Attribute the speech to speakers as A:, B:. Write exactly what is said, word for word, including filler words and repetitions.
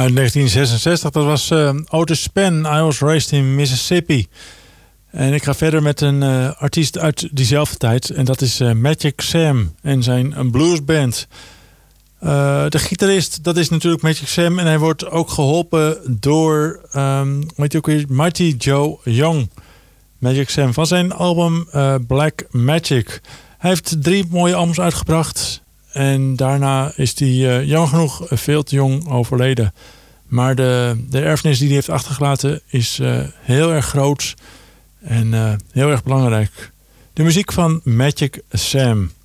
A: Uit negentien zesenzestig, dat was uh, Otis Spann, I Was Raised in Mississippi. En ik ga verder met een uh, artiest uit diezelfde tijd. En dat is uh, Magic Sam en zijn bluesband. Uh, de gitarist, dat is natuurlijk Magic Sam. En hij wordt ook geholpen door um, weet je ook weer, Mighty Joe Young. Magic Sam van zijn album uh, Black Magic. Hij heeft drie mooie albums uitgebracht. En daarna is hij uh, jammer genoeg veel te jong overleden. Maar de, de erfenis die hij heeft achtergelaten is uh, heel erg groot en uh, heel erg belangrijk. De muziek van Magic Sam.